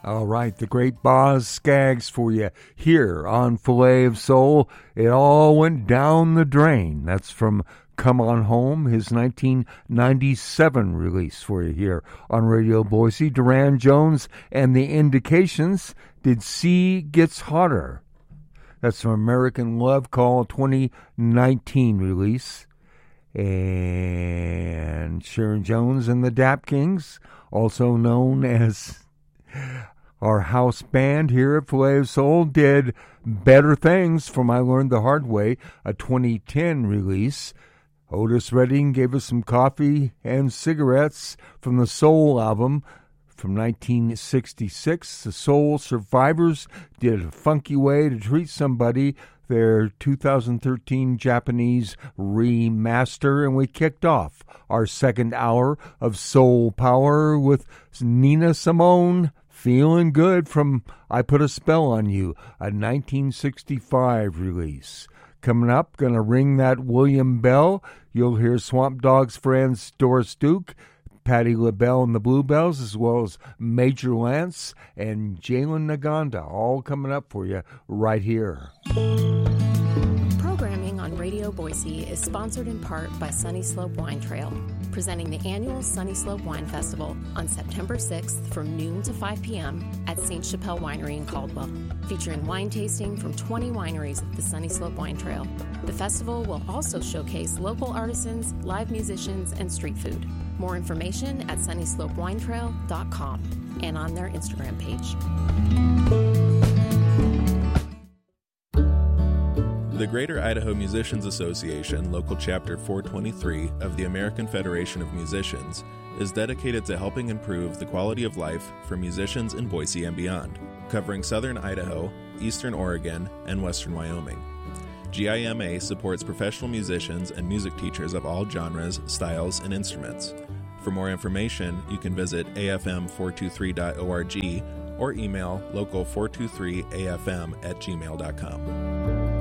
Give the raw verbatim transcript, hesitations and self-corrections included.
All right, the great Boz Scaggs for you here on Filet of Soul. It all went down the drain. That's from Come On Home, his nineteen ninety-seven release for you here on Radio Boise. Duran Jones and the Indications did Sea Gets Hotter. That's from American Love Call twenty nineteen release. And Sharon Jones and the Dap Kings, also known as our house band here at Filet of Soul, did Better Things from I Learned the Hard Way, a twenty ten release. Otis Redding gave us some Coffee and Cigarettes from the Soul album from nineteen sixty-six. The Soul Survivors did A Funky Way to Treat Somebody, their two thousand thirteen Japanese remaster, and we kicked off our second hour of Soul Power with Nina Simone, Feeling Good from I Put a Spell on You, a nineteen sixty-five release. Coming up, going to ring that William Bell. You'll hear Swamp Dogg's friends Doris Duke, Patti LaBelle and the Bluebells, as well as Major Lance and Jalen Naganda, all coming up for you right here. Programming on Radio Boise is sponsored in part by Sunny Slope Wine Trail, presenting the annual Sunny Slope Wine Festival on September sixth from noon to five p.m. at Saint Chappelle Winery in Caldwell, featuring wine tasting from twenty wineries of the Sunny Slope Wine Trail. The festival will also showcase local artisans, live musicians, and street food. More information at sunny slope wine trail dot com and on their Instagram page. The Greater Idaho Musicians Association, Local Chapter four twenty-three of the American Federation of Musicians, is dedicated to helping improve the quality of life for musicians in Boise and beyond, covering southern Idaho, eastern Oregon, and western Wyoming. G I M A supports professional musicians and music teachers of all genres, styles, and instruments. For more information, you can visit a f m four two three dot org or email local four two three a f m at gmail dot com.